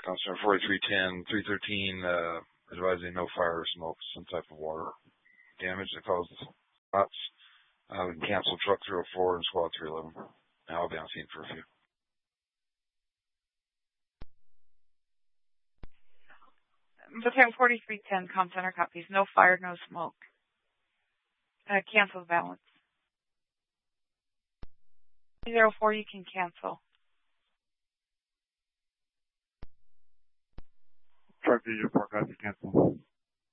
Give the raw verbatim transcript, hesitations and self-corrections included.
Constantine forty-three ten, three thirteen, uh, advising no fire or smoke, some type of water damage that caused the spots. Uh, we can cancel truck three oh four and squad three eleven. Now I'll be on scene for a few. Battalion forty-three ten, comm center copies. No fire, no smoke. Uh, cancel the balance. three oh four, you can cancel. Truck D four, copy, cancel.